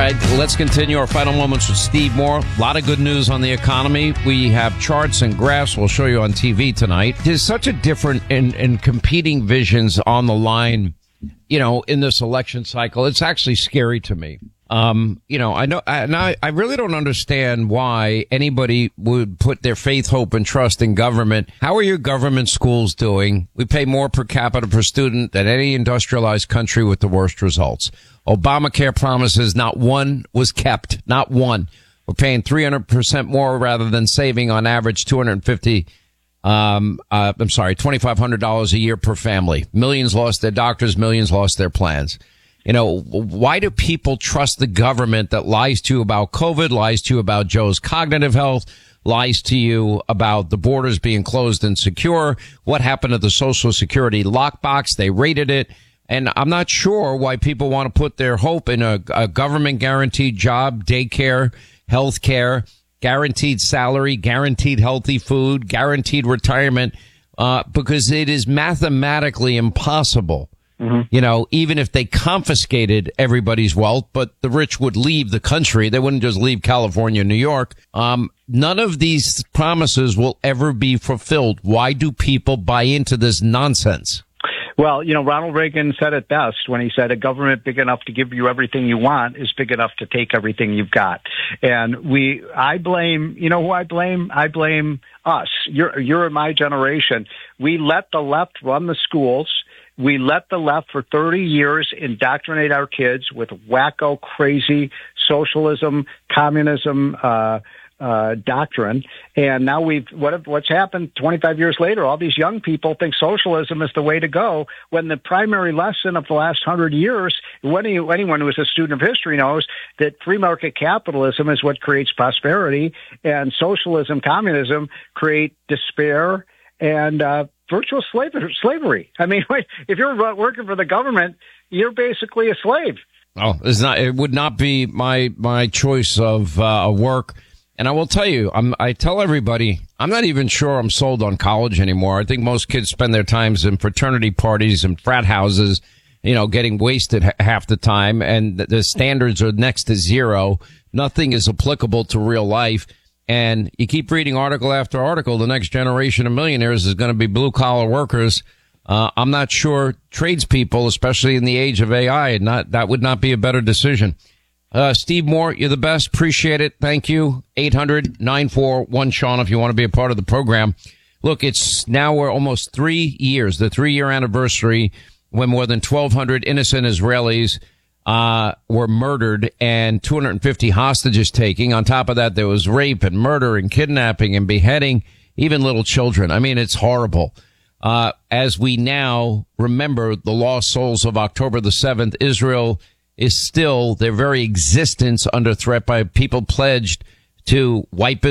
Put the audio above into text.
right, let's continue our final moments with Steve Moore. A lot of good news on the economy. We have charts and graphs we'll show you on TV tonight. There's such a different and competing visions on the line, in this election cycle. It's actually scary to me. I really don't understand why anybody would put their faith, hope, and trust in government. How are your government schools doing? We pay more per capita per student than any industrialized country with the worst results. Obamacare promises not one was kept, not one. We're paying 300% more rather than saving on average $2,500 a year per family. Millions lost their doctors, millions lost their plans. Why do people trust the government that lies to you about COVID, lies to you about Joe's cognitive health, lies to you about the borders being closed and secure? What happened to the Social Security lockbox? They raided it. And I'm not sure why people want to put their hope in a government guaranteed job, daycare, health care, guaranteed salary, guaranteed healthy food, guaranteed retirement, because it is mathematically impossible. Mm-hmm. Even if they confiscated everybody's wealth, but the rich would leave the country, they wouldn't just leave California, New York. None of these promises will ever be fulfilled. Why do people buy into this nonsense? Well, Ronald Reagan said it best when he said a government big enough to give you everything you want is big enough to take everything you've got. And I blame, who I blame? I blame us. You're in my generation. We let the left run the schools. We let the left for 30 years indoctrinate our kids with wacko, crazy socialism, communism, doctrine. And now what's happened 25 years later, all these young people think socialism is the way to go, when the primary lesson of the last 100 years, anyone who is a student of history knows that free market capitalism is what creates prosperity, and socialism, communism create despair and virtual slavery. I mean, if you're working for the government, you're basically a slave. Oh, it would not be my choice of work. And I will tell you, I tell everybody, I'm not even sure I'm sold on college anymore. I think most kids spend their times in fraternity parties and frat houses, getting wasted half the time. And the standards are next to zero. Nothing is applicable to real life. And you keep reading article after article, the next generation of millionaires is going to be blue collar workers. I'm not sure tradespeople, especially in the age of AI, that would not be a better decision. Steve Moore, you're the best. Appreciate it. Thank you. 800-941-SEAN if you want to be a part of the program. Look, we're almost 3 years, the 3-year anniversary when more than 1,200 innocent Israelis were murdered and 250 hostages taking. On top of that, there was rape and murder and kidnapping and beheading, even little children. I mean, it's horrible. As we now remember the lost souls of October the 7th, Israel is still, their very existence, under threat by people pledged to wipe